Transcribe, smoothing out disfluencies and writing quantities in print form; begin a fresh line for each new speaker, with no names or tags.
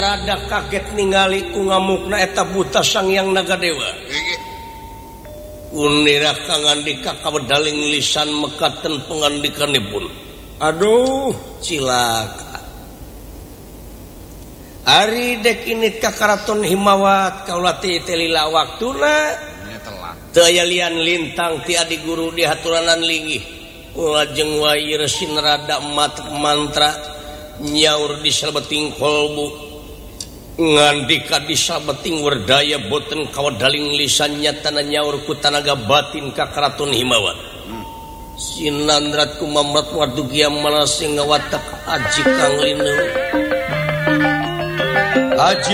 rada kaget ningali ku ngamukna eta buta Sangyang Nagadewa. Unira kangandika kawedaling lisan mekaten pangandikanipun. Aduh, cilaka. Ari dek ini ka Karaton Himawat kaula teh lila waktuna. Teu aya lian lintang ti adi guru di haturanan linggih. Lajeng wae resin rada mantra nyaur di sabeting kolbu. Ngandika di sabeting werdaya boten kawedaling lisan nyatana nyaur ku tanaga batin ka Karaton Himawat. Sinandrat ku mamrat wadugia malasing ngawatak aji kang linu. Aji